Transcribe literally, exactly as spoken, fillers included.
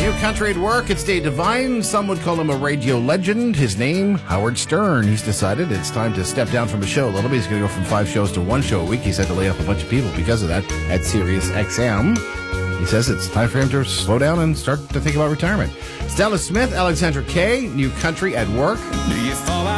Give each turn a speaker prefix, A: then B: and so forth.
A: New Country at Work. It's Dave Devine. Some would call him a radio legend. His name, Howard Stern. He's decided it's time to step down from a show a little bit. He's going to go from five shows to one show a week. He's had to lay off a bunch of people because of that at Sirius X M. He says it's time for him to slow down and start to think about retirement. Stella Smith, Alexandra Kay, New Country at Work.
B: Do you fall out?